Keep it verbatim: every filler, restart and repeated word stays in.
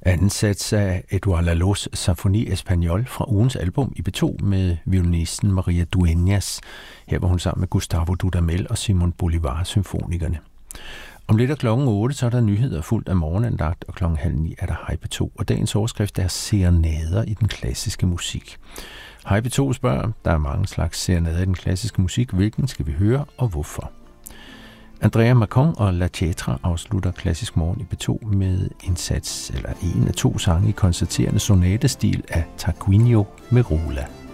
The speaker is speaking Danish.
Anden sats af Eduard Lalos Symphonie Espagnole fra ugens album i B to med violinisten Maria Dueñas. Her var hun sammen med Gustavo Dudamel og Simon Bolivar symfonikerne. Om lidt af klokken otte, så er der nyheder fuldt af morgenandagt, og klokken halv ni er der Hej P to, og dagens overskrift er serenader i den klassiske musik. Hej P to spørger, der er mange slags serenader i den klassiske musik, hvilken skal vi høre og hvorfor? Andrea Macon og La Cetra afslutter Klassisk Morgen i B to med en sats, eller en af to sange i koncerterende sonatestil af Tarquinio Merola.